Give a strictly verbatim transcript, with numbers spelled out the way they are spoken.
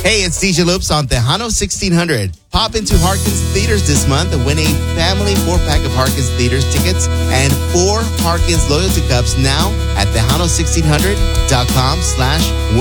Hey, it's D J Loops on Tejano sixteen hundred. Pop into Harkins Theaters this month and win a family four-pack of Harkins Theaters tickets and four Harkins loyalty cups now at Tejano sixteen hundred dot com slash win.